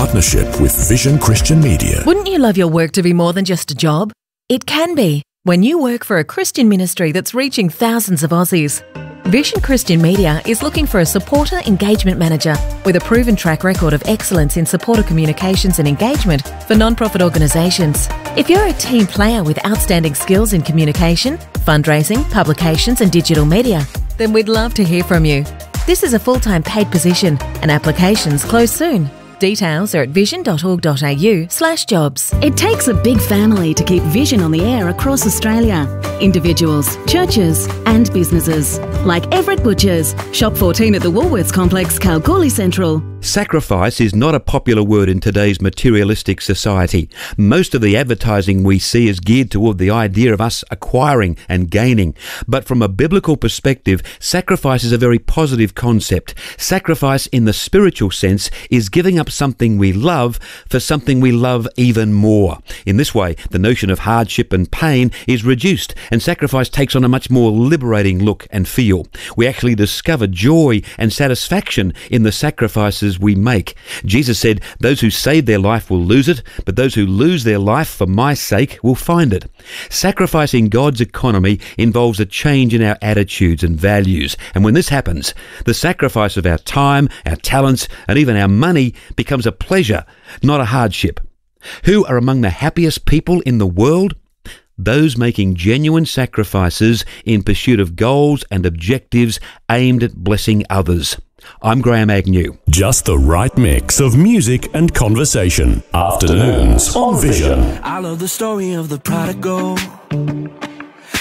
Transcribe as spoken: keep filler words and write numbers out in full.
partnership with Vision Christian Media. Wouldn't you love your work to be more than just a job? It can be when you work for a Christian ministry that's reaching thousands of Aussies. Vision Christian Media is looking for a supporter engagement manager with a proven track record of excellence in supporter communications and engagement for non-profit organisations. If you're a team player with outstanding skills in communication, fundraising, publications and digital media, then we'd love to hear from you. This is a full-time paid position and applications close soon. Details are at vision.org.au slash jobs. It takes a big family to keep Vision on the air across Australia. Individuals, churches and businesses. Like Everett Butchers, Shop fourteen at the Woolworths Complex, Kalgoorlie Central. Sacrifice is not a popular word in today's materialistic society. Most of the advertising we see is geared toward the idea of us acquiring and gaining. But from a biblical perspective, sacrifice is a very positive concept. Sacrifice in the spiritual sense is giving up something we love for something we love even more. In this way, the notion of hardship and pain is reduced, and sacrifice takes on a much more liberating look and feel. We actually discover joy and satisfaction in the sacrifices we make. Jesus said, "Those who save their life will lose it, but those who lose their life for my sake will find it." Sacrificing God's economy involves a change in our attitudes and values, and when this happens, the sacrifice of our time, our talents, and even our money becomes a pleasure, not a hardship. Who are among the happiest people in the world? Those making genuine sacrifices in pursuit of goals and objectives aimed at blessing others. I'm Graham Agnew. Just the right mix of music and conversation. Afternoons on Vision. I love the story of the prodigal.